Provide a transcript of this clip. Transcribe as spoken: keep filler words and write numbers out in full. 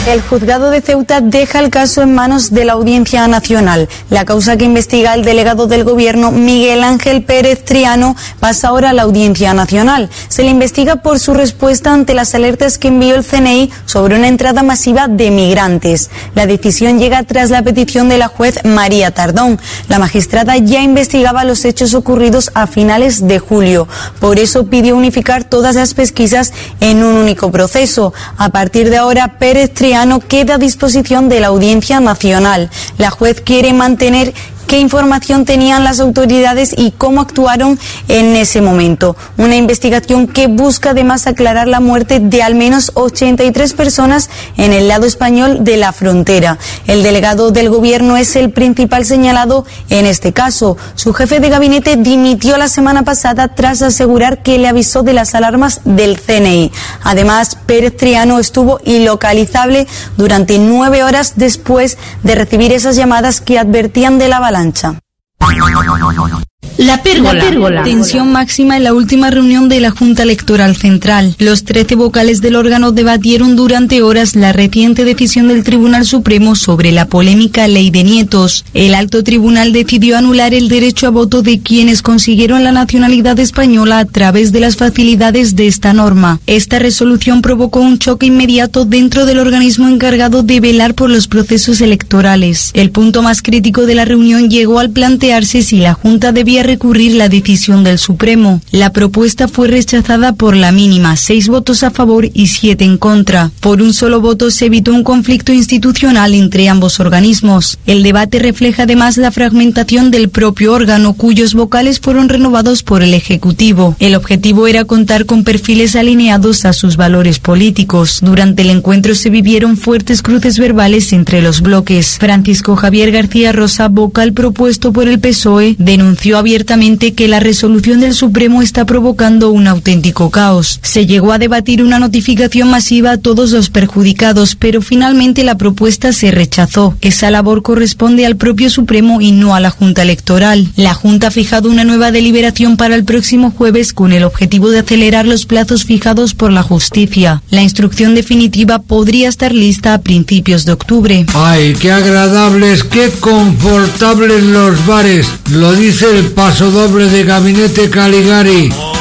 El juzgado de Ceuta deja el caso en manos de la Audiencia Nacional. La causa que investiga el delegado del Gobierno, Miguel Ángel Pérez Triano, pasa ahora a la Audiencia Nacional. Se le investiga por su respuesta ante las alertas que envió el C N I sobre una entrada masiva de migrantes. La decisión llega tras la petición de la juez María Tardón. La magistrada ya investigaba los hechos ocurridos a finales de julio. Por eso pidió unificar todas las pesquisas en un único proceso. A partir de ahora, Pérez Triano queda a disposición de la Audiencia Nacional. La juez quiere mantener qué información tenían las autoridades y cómo actuaron en ese momento. Una investigación que busca además aclarar la muerte de al menos ochenta y tres personas en el lado español de la frontera. El delegado del Gobierno es el principal señalado en este caso. Su jefe de gabinete dimitió la semana pasada tras asegurar que le avisó de las alarmas del C N I. Además, Pérez Triano estuvo ilocalizable durante nueve horas después de recibir esas llamadas que advertían de la avalancha. La pérgola. La pérgola. Tensión máxima en la última reunión de la Junta Electoral Central. Los trece vocales del órgano debatieron durante horas la reciente decisión del Tribunal Supremo sobre la polémica Ley de Nietos. El alto tribunal decidió anular el derecho a voto de quienes consiguieron la nacionalidad española a través de las facilidades de esta norma. Esta resolución provocó un choque inmediato dentro del organismo encargado de velar por los procesos electorales. El punto más crítico de la reunión llegó al plantearse si la Junta debía recurrir la decisión del Supremo. La propuesta fue rechazada por la mínima, seis votos a favor y siete en contra. Por un solo voto se evitó un conflicto institucional entre ambos organismos. El debate refleja además la fragmentación del propio órgano, cuyos vocales fueron renovados por el Ejecutivo. El objetivo era contar con perfiles alineados a sus valores políticos. Durante el encuentro se vivieron fuertes cruces verbales entre los bloques. Francisco Javier García Rosa, vocal propuesto por el P S O E, denunció abiertamente que la resolución del Supremo está provocando un auténtico caos. Se llegó a debatir una notificación masiva a todos los perjudicados, pero finalmente la propuesta se rechazó. Esa labor corresponde al propio Supremo y no a la Junta Electoral. La Junta ha fijado una nueva deliberación para el próximo jueves con el objetivo de acelerar los plazos fijados por la justicia. La instrucción definitiva podría estar lista a principios de octubre. ¡Ay, qué agradables, qué confortables los bares! Lo dice el paso doble de Gabinete Caligari.